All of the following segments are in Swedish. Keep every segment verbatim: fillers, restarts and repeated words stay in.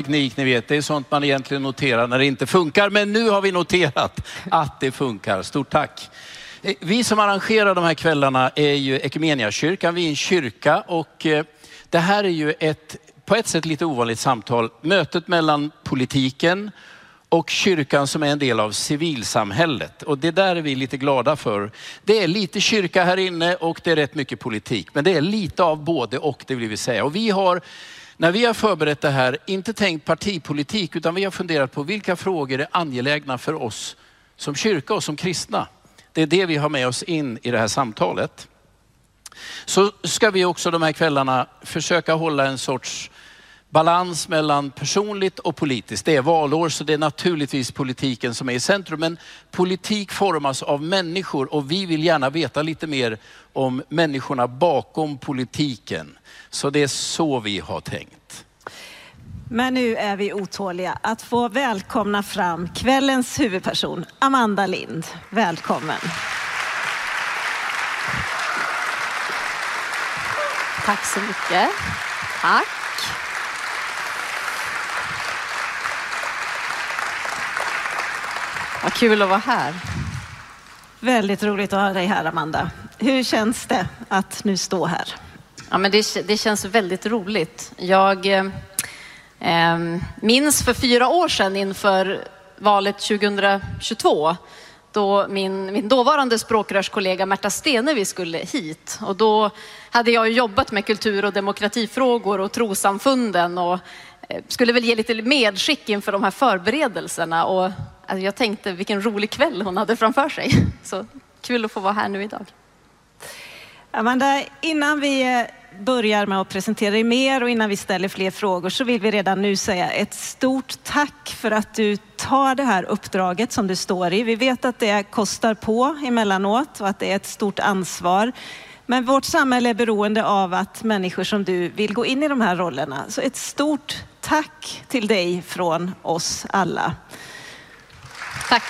teknik, ni vet, det är sånt man egentligen noterar när det inte funkar. Men nu har vi noterat att det funkar. Stort tack. Vi som arrangerar de här kvällarna är ju Equmeniakyrkan. Vi är en kyrka och det här är ju ett, på ett sätt lite ovanligt samtal. Mötet mellan politiken och kyrkan som är en del av civilsamhället. Och det där är vi lite glada för. Det är lite kyrka här inne och det är rätt mycket politik. Men det är lite av både och, det vill vi säga. Och vi har, när vi har förberett det här, inte tänkt partipolitik utan vi har funderat på vilka frågor är angelägna för oss som kyrka och som kristna. Det är det vi har med oss in i det här samtalet. Så ska vi också de här kvällarna försöka hålla en sorts balans mellan personligt och politiskt. Det är valår så det är naturligtvis politiken som är i centrum. Men politik formas av människor och vi vill gärna veta lite mer om människorna bakom politiken. Så det är så vi har tänkt. Men nu är vi otåliga att få välkomna fram kvällens huvudperson, Amanda Lind. Välkommen. Tack så mycket. Tack. Vad kul att vara här. Väldigt roligt att ha dig här, Amanda. Hur känns det att nu stå här? Ja, men det, det känns väldigt roligt. Jag eh, minns för fyra år sedan inför valet tjugohundratjugotvå då min, min dåvarande språkrörskollega Märta Stenevi skulle hit. Och då hade jag jobbat med kultur- och demokratifrågor och trosamfunden och eh, skulle väl ge lite medskick inför de här förberedelserna. Och alltså, jag tänkte vilken rolig kväll hon hade framför sig. Så kul att få vara här nu idag. Amanda, innan vi börjar med att presentera dig mer och innan vi ställer fler frågor så vill vi redan nu säga ett stort tack för att du tar det här uppdraget som du står i. Vi vet att det kostar på emellanåt och att det är ett stort ansvar. Men vårt samhälle är beroende av att människor som du vill gå in i de här rollerna. Så ett stort tack till dig från oss alla. Tack.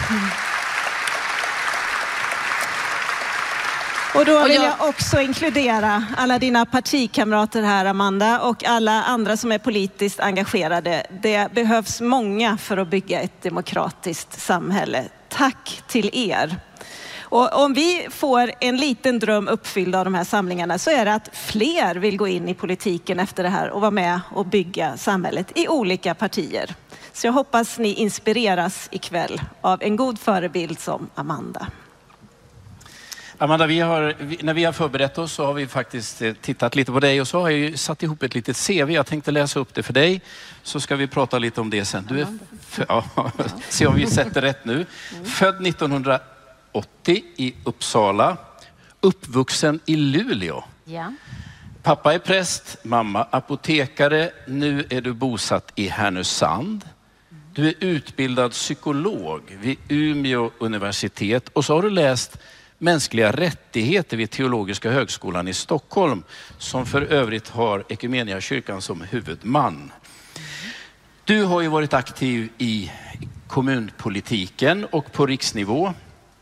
Och då vill jag också inkludera alla dina partikamrater här, Amanda, och alla andra som är politiskt engagerade. Det behövs många för att bygga ett demokratiskt samhälle. Tack till er. Och om vi får en liten dröm uppfylld av de här samlingarna så är det att fler vill gå in i politiken efter det här och vara med och bygga samhället i olika partier. Så jag hoppas ni inspireras ikväll av en god förebild som Amanda. Amanda, vi har, när vi har förberett oss så har vi faktiskt tittat lite på dig och så har jag ju satt ihop ett litet C V. Jag tänkte läsa upp det för dig så ska vi prata lite om det sen. Du är, ja, se om vi sätter rätt nu. Född nittonhundraåttio i Uppsala, uppvuxen i Luleå. Ja. Pappa är präst, mamma apotekare. Nu är du bosatt i Härnösand. Du är utbildad psykolog vid Umeå universitet och så har du läst mänskliga rättigheter vid Teologiska högskolan i Stockholm som för övrigt har Equmeniakyrkan som huvudman. Du har ju varit aktiv i kommunpolitiken och på riksnivå.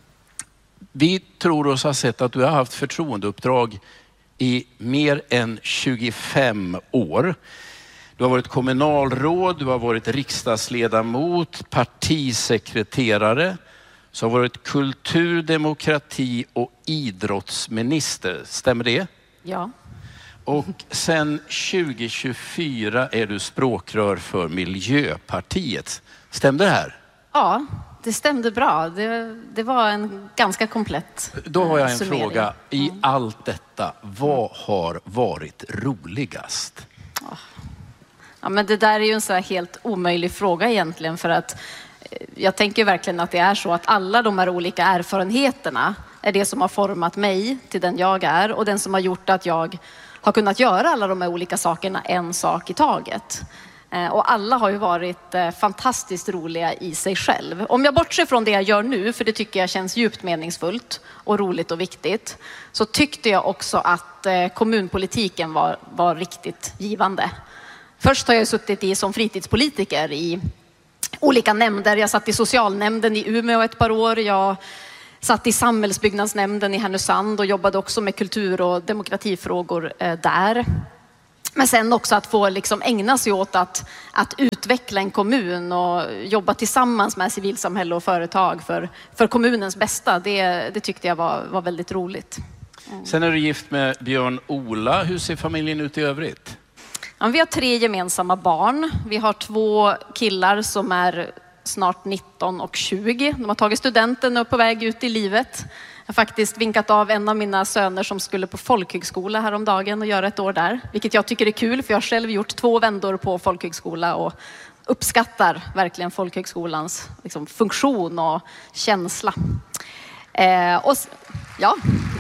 Vi tror oss ha sett att du har haft förtroendeuppdrag i mer än tjugofem år. Du har varit kommunalråd, du har varit riksdagsledamot, partisekreterare, så har varit kultur, demokrati och idrottsminister. Stämmer det? Ja. Och sen tjugo tjugofyra är du språkrör för Miljöpartiet. Stämde det här? Ja, det stämde bra. Det, det var en ganska komplett Då har jag en summering. fråga. I allt detta, vad har varit roligast? Ja, men det där är ju en så här helt omöjlig fråga egentligen, för att jag tänker verkligen att det är så att alla de här olika erfarenheterna är det som har format mig till den jag är och den som har gjort att jag har kunnat göra alla de här olika sakerna en sak i taget. Och alla har ju varit fantastiskt roliga i sig själv. Om jag bortser från det jag gör nu, för det tycker jag känns djupt meningsfullt och roligt och viktigt, så tyckte jag också att kommunpolitiken var, var riktigt givande. Först har jag suttit i som fritidspolitiker i olika nämnder. Jag satt i socialnämnden i Umeå ett par år. Jag satt i samhällsbyggnadsnämnden i Härnösand och jobbade också med kultur- och demokratifrågor där. Men sen också att få liksom ägna sig åt att, att utveckla en kommun och jobba tillsammans med civilsamhälle och företag för, för kommunens bästa. Det, det tyckte jag var, var väldigt roligt. Mm. Sen är du gift med Björn-Ola. Hur ser familjen ut i övrigt? Ja, vi har tre gemensamma barn. Vi har två killar som är snart nitton och tjugo. De har tagit studenten och är på väg ut i livet. Jag har faktiskt vinkat av en av mina söner som skulle på folkhögskola häromdagen och göra ett år där. Vilket jag tycker är kul, för jag har själv gjort två vändor på folkhögskola och uppskattar verkligen folkhögskolans liksom, funktion och känsla. Eh, och, ja.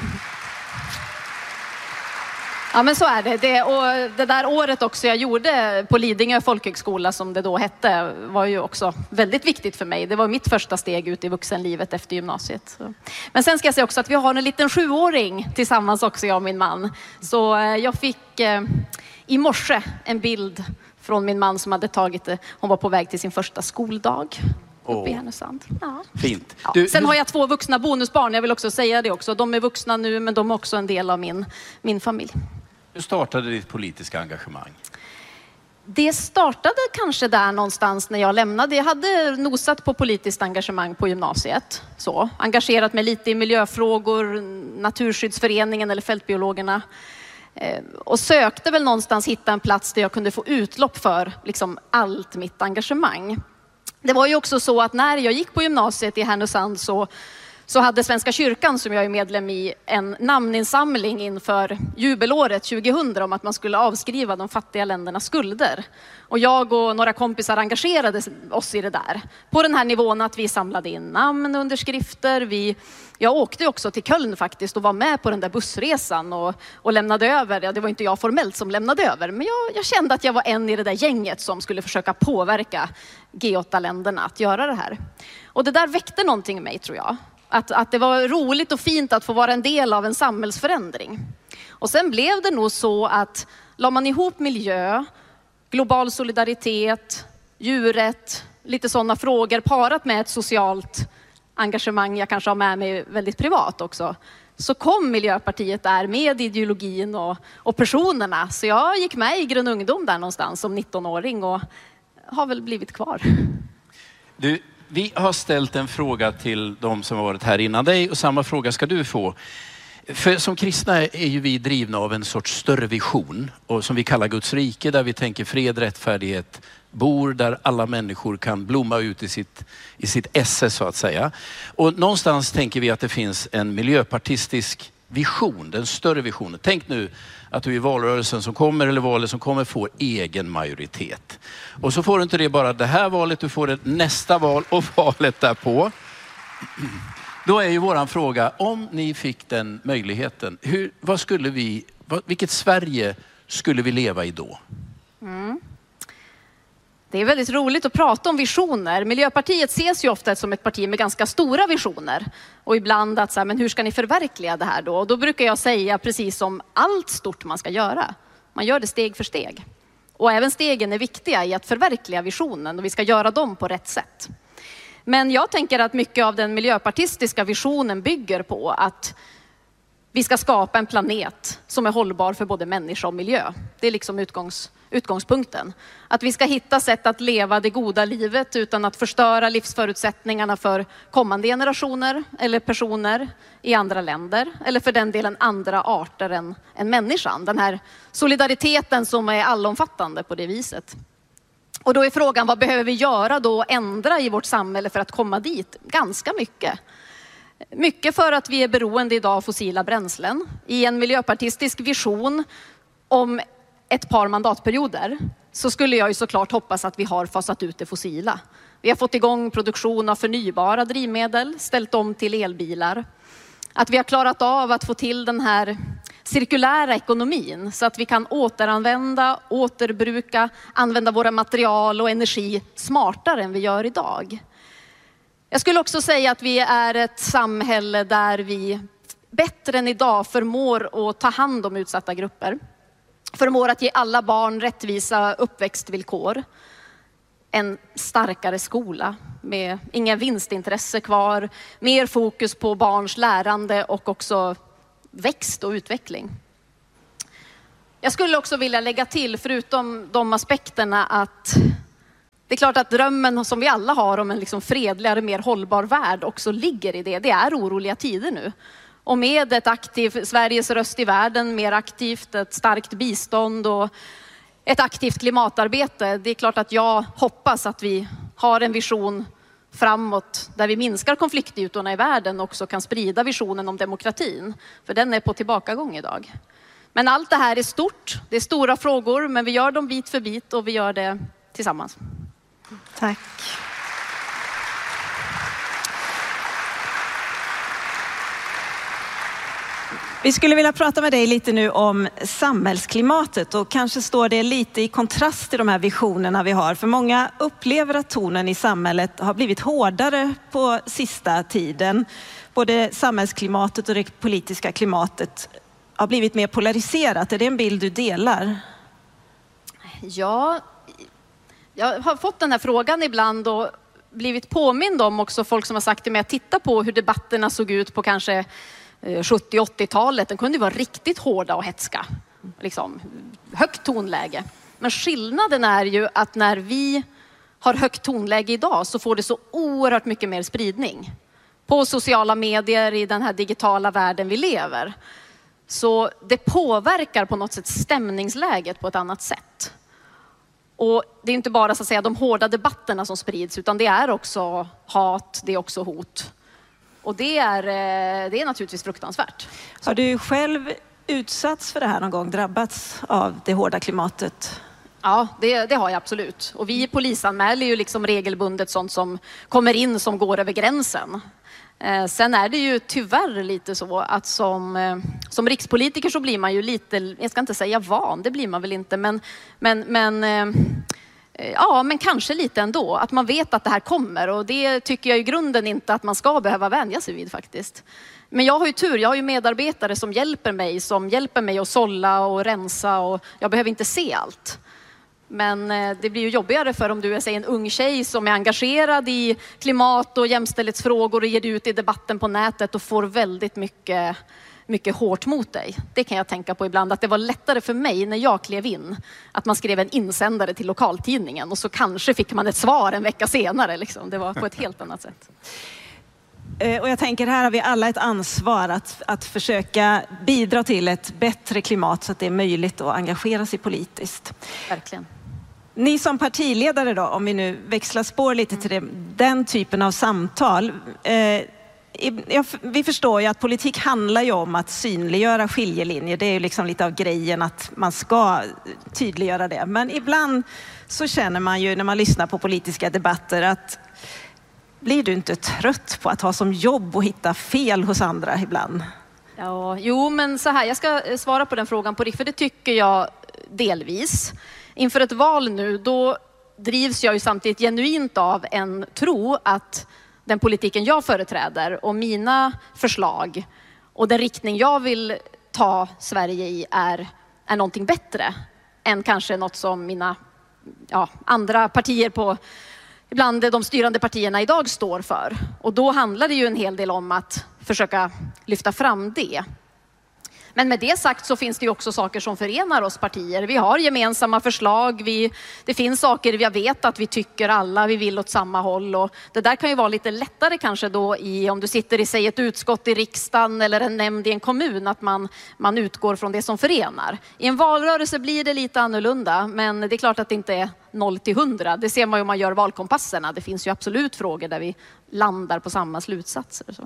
Ja, men så är det. det. Och det där året också jag gjorde på Lidingö folkhögskola, som det då hette, var ju också väldigt viktigt för mig. Det var mitt första steg ut i vuxenlivet efter gymnasiet. Men sen ska jag säga också att vi har en liten sjuåring tillsammans också, jag och min man. Så jag fick eh, i morse en bild från min man som hade tagit det. Hon var på väg till sin första skoldag. Oh. I Härnösand. Ja. Fint. Ja. Du, Sen du... har jag två vuxna bonusbarn, jag vill också säga det också. De är vuxna nu, men de är också en del av min, min familj. Hur startade ditt politiska engagemang? Det startade kanske där någonstans när jag lämnade. Jag hade nosat på politiskt engagemang på gymnasiet. Så, engagerat mig lite i miljöfrågor, Naturskyddsföreningen eller Fältbiologerna. Eh, och sökte väl någonstans hitta en plats där jag kunde få utlopp för liksom allt mitt engagemang. Det var ju också så att när jag gick på gymnasiet i Härnösand så, så hade Svenska kyrkan, som jag är medlem i, en namninsamling inför jubelåret tjugohundra om att man skulle avskriva de fattiga ländernas skulder. Och jag och några kompisar engagerade oss i det där. På den här nivån att vi samlade in namn, underskrifter. Vi, jag åkte också till Köln faktiskt och var med på den där bussresan och, och lämnade över. Ja, det var inte jag formellt som lämnade över, men jag, jag kände att jag var en i det där gänget som skulle försöka påverka G åtta-länderna att göra det här. Och det där väckte någonting i mig, tror jag. Att, att det var roligt och fint att få vara en del av en samhällsförändring. Och sen blev det nog så att la man ihop miljö, global solidaritet, djurrätt, lite sådana frågor parat med ett socialt engagemang jag kanske har med mig väldigt privat också, så kom Miljöpartiet där med ideologin och, och personerna. Så jag gick med i Grön ungdom där någonstans som nittonåring och har väl blivit kvar. Du, vi har ställt en fråga till de som har varit här innan dig och samma fråga ska du få. För som kristna är ju vi drivna av en sorts större vision och som vi kallar Guds rike, där vi tänker fred, rättfärdighet, bor där alla människor kan blomma ut i sitt, i sitt esse så att säga. Och någonstans tänker vi att det finns en miljöpartistisk vision, den större visionen. Tänk nu att du i valrörelsen som kommer eller valet som kommer får egen majoritet. Och så får du inte det bara det här valet, du får det nästa val och valet därpå. Då är ju våran fråga, om ni fick den möjligheten, hur, vad skulle vi, vad, vilket Sverige skulle vi leva i då? Mm. Det är väldigt roligt att prata om visioner. Miljöpartiet ses ju ofta som ett parti med ganska stora visioner. Och ibland att så här, men hur ska ni förverkliga det här då? Och då brukar jag säga precis som allt stort man ska göra. Man gör det steg för steg. Och även stegen är viktiga i att förverkliga visionen och vi ska göra dem på rätt sätt. Men jag tänker att mycket av den miljöpartistiska visionen bygger på att vi ska skapa en planet som är hållbar för både människa och miljö. Det är liksom utgångs, utgångspunkten. Att vi ska hitta sätt att leva det goda livet utan att förstöra livsförutsättningarna för kommande generationer eller personer i andra länder. Eller för den delen andra arter än, än människan. Den här solidariteten som är allomfattande på det viset. Och då är frågan, vad behöver vi göra då och ändra i vårt samhälle för att komma dit? Ganska mycket. Mycket för att vi är beroende idag av fossila bränslen. I en miljöpartistisk vision om ett par mandatperioder så skulle jag ju såklart hoppas att vi har fasat ut det fossila. Vi har fått igång produktion av förnybara drivmedel, ställt om till elbilar. Att vi har klarat av att få till den här cirkulära ekonomin så att vi kan återanvända, återbruka, använda våra material och energi smartare än vi gör idag. Jag skulle också säga att vi är ett samhälle där vi bättre än idag förmår att ta hand om utsatta grupper. Förmår att ge alla barn rättvisa uppväxtvillkor. En starkare skola med ingen vinstintresse kvar. Mer fokus på barns lärande och också växt och utveckling. Jag skulle också vilja lägga till, förutom de aspekterna, att det är klart att drömmen som vi alla har om en liksom fredligare, mer hållbar värld också ligger i det. Det är oroliga tider nu. Och med ett aktivt Sveriges röst i världen, mer aktivt, ett starkt bistånd och ett aktivt klimatarbete. Det är klart att jag hoppas att vi har en vision framåt där vi minskar konfliktytorna i världen och också kan sprida visionen om demokratin. För den är på tillbakagång idag. Men allt det här är stort. Det är stora frågor, men vi gör dem bit för bit och vi gör det tillsammans. Tack. Vi skulle vilja prata med dig lite nu om samhällsklimatet och kanske står det lite i kontrast till de här visionerna vi har. För många upplever att tonen i samhället har blivit hårdare på sista tiden. Både samhällsklimatet och det politiska klimatet har blivit mer polariserat. Är det en bild du delar? Ja, jag har fått den här frågan ibland och blivit påmind om också folk som har sagt till mig att titta på hur debatterna såg ut på kanske sjuttio-åttiotalet. Den kunde vara riktigt hårda och hetska. Liksom, högt tonläge. Men skillnaden är ju att när vi har högt tonläge idag så får det så oerhört mycket mer spridning. På sociala medier, i den här digitala världen vi lever. Så det påverkar på något sätt stämningsläget på ett annat sätt. Och det är inte bara så att säga de hårda debatterna som sprids, utan det är också hat, det är också hot. Och det är, det är naturligtvis fruktansvärt. Har du själv utsatts för det här någon gång, drabbats av det hårda klimatet? Ja, det, det har jag absolut. Och vi polisanmäler ju liksom regelbundet sånt som kommer in som går över gränsen. Eh, sen är det ju tyvärr lite så att som, eh, som rikspolitiker så blir man ju lite, jag ska inte säga van, det blir man väl inte, men, men, men eh, ja, men kanske lite ändå. Att man vet att det här kommer, och det tycker jag i grunden inte att man ska behöva vänja sig vid faktiskt. Men jag har ju tur, jag har ju medarbetare som hjälper mig, som hjälper mig att sålla och rensa, och jag behöver inte se allt. Men det blir ju jobbigare för om du är säg, en ung tjej som är engagerad i klimat- och jämställdhetsfrågor och ger ut i debatten på nätet och får väldigt mycket, mycket hårt mot dig. Det kan jag tänka på ibland, att det var lättare för mig när jag klev in att man skrev en insändare till lokaltidningen och så kanske fick man ett svar en vecka senare. Liksom. Det var på ett helt annat sätt. Och jag tänker, här har vi alla ett ansvar att, att försöka bidra till ett bättre klimat så att det är möjligt att engagera sig politiskt. Verkligen. Ni som partiledare då, om vi nu växlar spår lite till det, den typen av samtal. Eh, vi förstår ju att politik handlar ju om att synliggöra skiljelinjer. Det är ju liksom lite av grejen att man ska tydliggöra det. Men ibland så känner man ju när man lyssnar på politiska debatter att blir du inte trött på att ha som jobb och hitta fel hos andra ibland? Ja, jo, men så här, jag ska svara på den frågan på riktigt, för det tycker jag delvis. Inför ett val nu, då drivs jag ju samtidigt genuint av en tro att den politiken jag företräder och mina förslag och den riktning jag vill ta Sverige i är, är någonting bättre än kanske något som mina ja, andra partier på ibland de styrande partierna idag står för. Och då handlar det ju en hel del om att försöka lyfta fram det. Men med det sagt så finns det ju också saker som förenar oss partier. Vi har gemensamma förslag. Vi, det finns saker vi vet att vi tycker alla, vi vill åt samma håll. Och det där kan ju vara lite lättare kanske då i, om du sitter i säg ett utskott i riksdagen eller en nämnd i en kommun, att man, man utgår från det som förenar. I en valrörelse blir det lite annorlunda, men det är klart att det inte är noll till hundra. Det ser man ju om man gör valkompasserna. Det finns ju absolut frågor där vi landar på samma slutsatser. Så.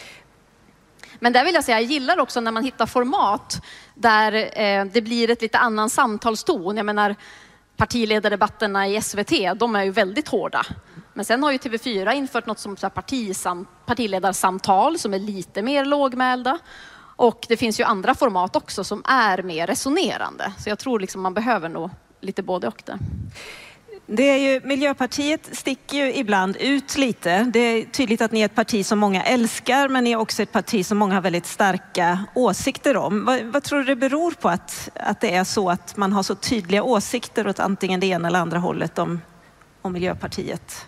Men där vill jag säga, jag gillar också när man hittar format där eh, det blir ett lite annan samtalston. Jag menar, partiledardebatterna i S V T, de är ju väldigt hårda. Men sen har ju T V fyra infört något som så här partisam, partiledarsamtal som är lite mer lågmälda. Och det finns ju andra format också som är mer resonerande. Så jag tror liksom man behöver nog lite både och det. Det är ju, Miljöpartiet sticker ju ibland ut lite. Det är tydligt att ni är ett parti som många älskar, men ni är också ett parti som många har väldigt starka åsikter om. Vad, vad tror du det beror på att, att det är så att man har så tydliga åsikter åt antingen det ena eller andra hållet om, om Miljöpartiet?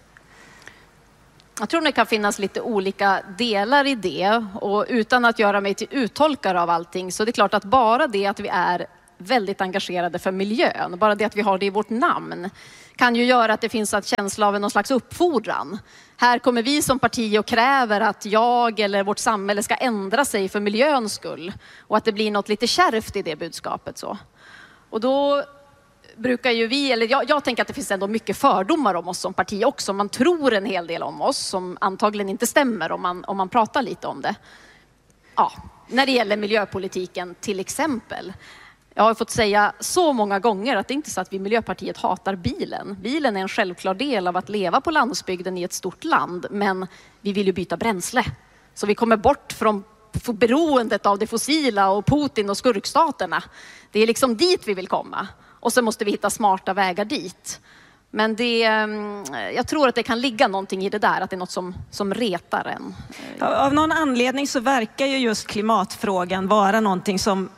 Jag tror det kan finnas lite olika delar i det, och utan att göra mig till uttolkare av allting, så det är klart att bara det att vi är väldigt engagerade för miljön. Bara det att vi har det i vårt namn kan ju göra att det finns en känsla av någon slags uppfordran. Här kommer vi som parti och kräver att jag eller vårt samhälle ska ändra sig för miljöns skull. Och att det blir något lite kärvt i det budskapet. Så. Och då brukar ju vi, eller jag, jag tänker att det finns ändå mycket fördomar om oss som parti också. Man tror en hel del om oss som antagligen inte stämmer om man, om man pratar lite om det. Ja, när det gäller miljöpolitiken till exempel. Jag har fått säga så många gånger att det inte är så att vi i Miljöpartiet hatar bilen. Bilen är en självklar del av att leva på landsbygden i ett stort land. Men vi vill ju byta bränsle. Så vi kommer bort från beroendet av det fossila och Putin och skurkstaterna. Det är liksom dit vi vill komma. Och så måste vi hitta smarta vägar dit. Men det, jag tror att det kan ligga någonting i det där, att det är något som, som retar en. Av någon anledning så verkar ju just klimatfrågan vara någonting som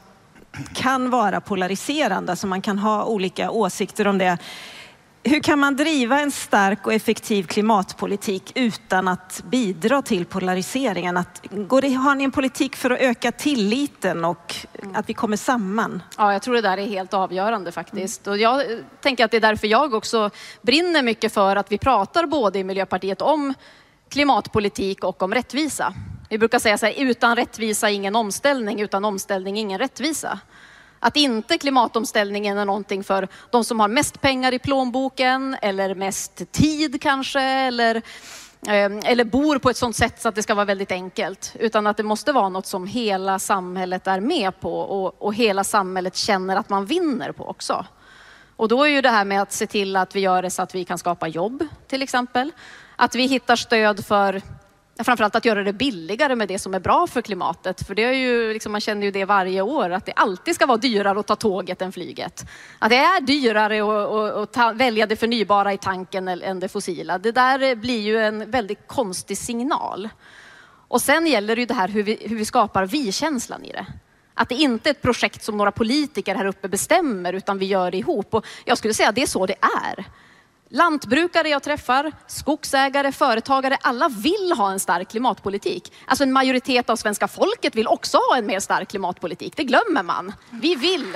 kan vara polariserande, så man kan ha olika åsikter om det. Hur kan man driva en stark och effektiv klimatpolitik utan att bidra till polariseringen? Att, går det, har ni en politik för att öka tilliten och att vi kommer samman? Ja, jag tror det där är helt avgörande faktiskt. Mm. Och jag tänker att det är därför jag också brinner mycket för att vi pratar både i Miljöpartiet om klimatpolitik och om rättvisa. Vi brukar säga så här, utan rättvisa ingen omställning, utan omställning ingen rättvisa. Att inte klimatomställningen är någonting för de som har mest pengar i plånboken eller mest tid kanske, eller, eh, eller bor på ett sådant sätt så att det ska vara väldigt enkelt. Utan att det måste vara något som hela samhället är med på och, och hela samhället känner att man vinner på också. Och då är ju det här med att se till att vi gör det så att vi kan skapa jobb till exempel. Att vi hittar stöd för framförallt att göra det billigare med det som är bra för klimatet. För det är ju, liksom, man känner ju det varje år, att det alltid ska vara dyrare att ta tåget än flyget. Att det är dyrare att, att, att ta, välja det förnybara i tanken än det fossila. Det där blir ju en väldigt konstig signal. Och sen gäller det ju det här hur vi, hur vi skapar vi-känslan i det. Att det inte är ett projekt som några politiker här uppe bestämmer, utan vi gör det ihop. Och jag skulle säga att det är så det är. Lantbrukare jag träffar, skogsägare, företagare, alla vill ha en stark klimatpolitik. Alltså en majoritet av svenska folket vill också ha en mer stark klimatpolitik. Det glömmer man. Vi vill.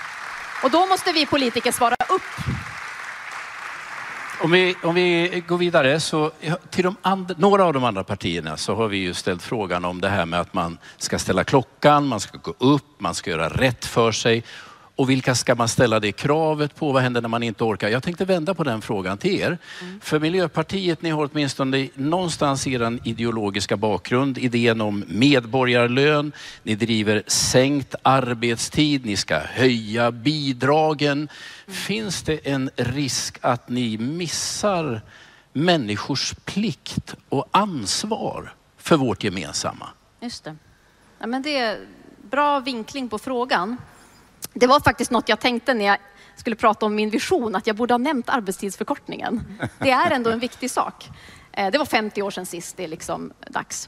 Och då måste vi politiker svara upp. Om vi, om vi går vidare så till de andra, några av de andra partierna så har vi ju ställt frågan om det här med att man ska ställa klockan, man ska gå upp, man ska göra rätt för sig. Och vilka ska man ställa det kravet på? Vad händer när man inte orkar? Jag tänkte vända på den frågan till er. Mm. För Miljöpartiet, ni har åtminstone någonstans i er ideologiska bakgrund idén om medborgarlön. Ni driver sänkt arbetstid. Ni ska höja bidragen. Mm. Finns det en risk att ni missar människors plikt och ansvar för vårt gemensamma? Just det. Ja, men det är bra vinkling på frågan. Det var faktiskt något jag tänkte när jag skulle prata om min vision, att jag borde ha nämnt arbetstidsförkortningen. Det är ändå en viktig sak. Det var femtio år sedan sist, det är liksom dags.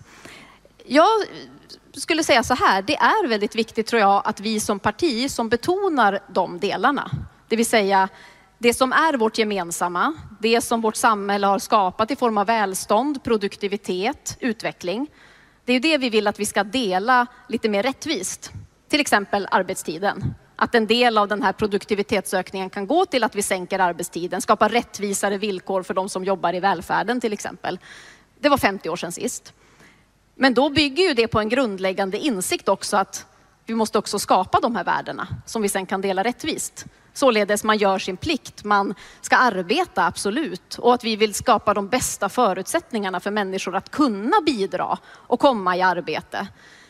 Jag skulle säga så här, det är väldigt viktigt tror jag att vi som parti som betonar de delarna. Det vill säga det som är vårt gemensamma, det som vårt samhälle har skapat i form av välstånd, produktivitet, utveckling. Det är ju det vi vill att vi ska dela lite mer rättvist. Till exempel arbetstiden. Att en del av den här produktivitetsökningen kan gå till att vi sänker arbetstiden, skapar rättvisare villkor för de som jobbar i välfärden till exempel. Det var femtio år sedan sist. Men då bygger ju det på en grundläggande insikt också att vi måste också skapa de här värdena som vi sen kan dela rättvist. Således man gör sin plikt, man ska arbeta absolut, och att vi vill skapa de bästa förutsättningarna för människor att kunna bidra och komma i arbete.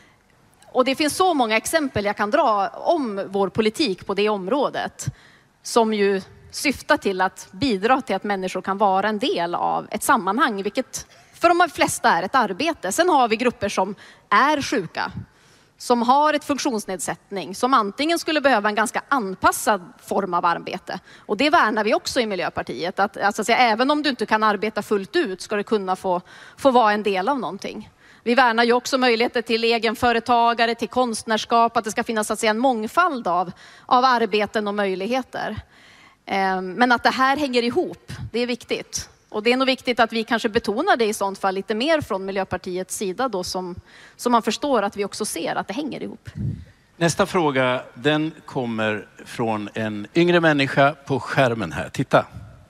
Och det finns så många exempel jag kan dra om vår politik på det området som ju syftar till att bidra till att människor kan vara en del av ett sammanhang, vilket för de flesta är ett arbete. Sen har vi grupper som är sjuka, som har ett funktionsnedsättning, som antingen skulle behöva en ganska anpassad form av arbete. Och det värnar vi också i Miljöpartiet. Att, alltså, även om du inte kan arbeta fullt ut ska du kunna få, få vara en del av någonting. Vi värnar ju också möjligheter till egenföretagare, till konstnärskap, att det ska finnas att säga, en mångfald av, av arbeten och möjligheter. Men att det här hänger ihop, det är viktigt. Och det är nog viktigt att vi kanske betonar det i sånt fall lite mer från Miljöpartiets sida då, som, som man förstår att vi också ser att det hänger ihop. Nästa fråga, den kommer från en yngre människa på skärmen här. Titta.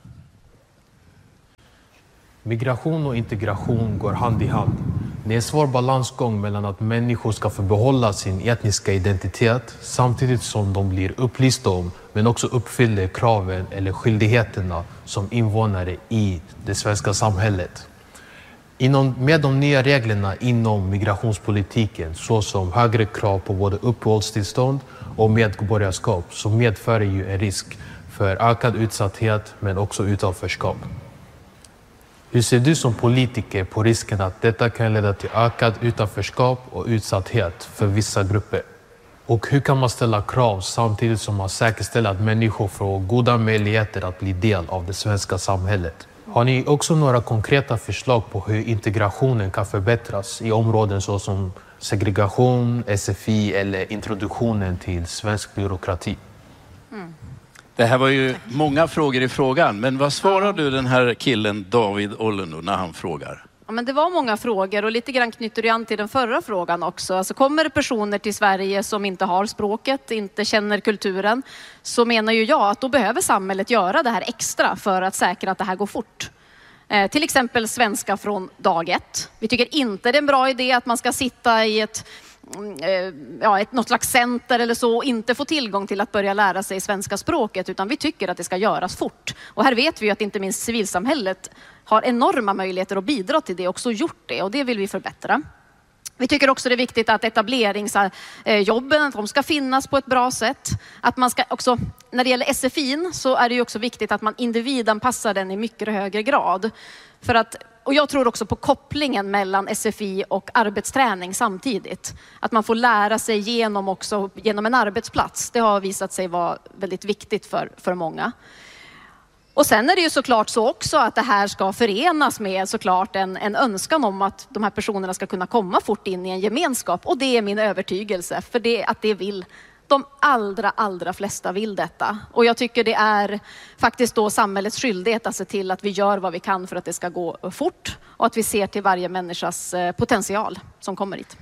Migration och integration går hand i hand. Det är en svår balansgång mellan att människor ska få behålla sin etniska identitet samtidigt som de blir upplysta om, men också uppfyller kraven eller skyldigheterna som invånare i det svenska samhället. Inom, med de nya reglerna inom migrationspolitiken, såsom högre krav på både uppehållstillstånd och medborgarskap, så medför det ju en risk för ökad utsatthet men också utanförskap. Hur ser du som politiker på risken att detta kan leda till ökad utanförskap och utsatthet för vissa grupper? Och hur kan man ställa krav samtidigt som man säkerställer att människor får goda möjligheter att bli del av det svenska samhället? Har ni också några konkreta förslag på hur integrationen kan förbättras i områden såsom segregation, S F I eller introduktionen till svensk byråkrati? Mm. Det här var ju många frågor i frågan, men vad svarar du den här killen David Ollendo när han frågar? Ja, men det var många frågor och lite grann knyter det an till den förra frågan också. Alltså, kommer det personer till Sverige som inte har språket, inte känner kulturen, så menar ju jag att då behöver samhället göra det här extra för att säkra att det här går fort. Eh, till exempel svenska från dag ett. Vi tycker inte det är en bra idé att man ska sitta i ett Ja, ett, något slags center eller så och inte få tillgång till att börja lära sig svenska språket, utan vi tycker att det ska göras fort. Och här vet vi ju att inte minst civilsamhället har enorma möjligheter att bidra till det och också gjort det, och det vill vi förbättra. Vi tycker också det är viktigt att etableringsjobben att de ska finnas på ett bra sätt. Att man ska också, när det gäller S F I så är det ju också viktigt att man individanpassar den i mycket högre grad. För att, och jag tror också på kopplingen mellan S F I och arbetsträning samtidigt. Att man får lära sig genom, också, genom en arbetsplats. Det har visat sig vara väldigt viktigt för, för många. Och sen är det ju såklart så också att det här ska förenas med såklart en, en önskan om att de här personerna ska kunna komma fort in i en gemenskap. Och det är min övertygelse, för det, att det vill de allra, allra flesta vill detta. Och jag tycker det är faktiskt då samhällets skyldighet att se till att vi gör vad vi kan för att det ska gå fort och att vi ser till varje människas potential som kommer hit.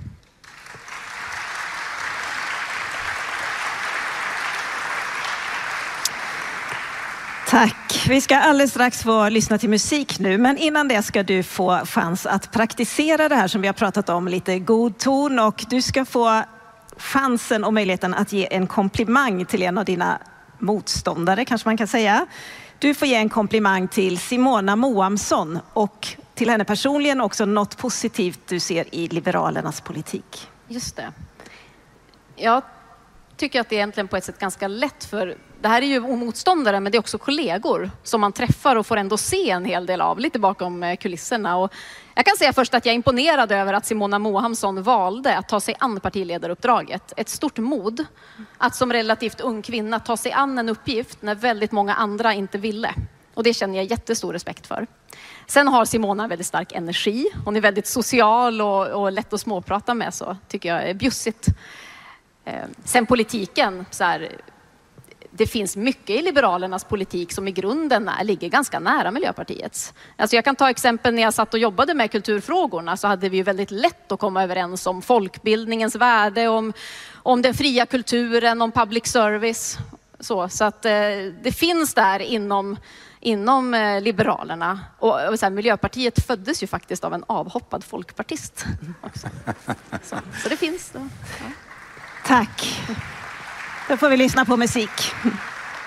Tack. Vi ska alldeles strax få lyssna till musik nu, men innan det ska du få chans att praktisera det här som vi har pratat om, lite god ton, och du ska få chansen och möjligheten att ge en komplimang till en av dina motståndare, kanske man kan säga. Du får ge en komplimang till Simona Moamsson och till henne personligen också något positivt du ser i Liberalernas politik. Just det. Jag tycker att det är egentligen på ett sätt ganska lätt, för det här är ju motståndare men det är också kollegor som man träffar och får ändå se en hel del av lite bakom kulisserna. Och jag kan säga först att jag är imponerad över att Simona Moamsson valde att ta sig an partiledaruppdraget. Ett stort mod att som relativt ung kvinna ta sig an en uppgift när väldigt många andra inte ville. Och det känner jag jättestor respekt för. Sen har Simona en väldigt stark energi. Hon är väldigt social och, och lätt att småprata med, så tycker jag är bjussigt. Sen politiken, så här, det finns mycket i Liberalernas politik som i grunden är, ligger ganska nära Miljöpartiets. Alltså jag kan ta exempel när jag satt och jobbade med kulturfrågorna, så hade vi ju väldigt lätt att komma överens om folkbildningens värde, om, om den fria kulturen, om public service. Så, så att eh, det finns där inom, inom eh, Liberalerna. Och, och så här, Miljöpartiet föddes ju faktiskt av en avhoppad folkpartist också. Så, så det finns då. Ja. Tack. Då får vi lyssna på musik.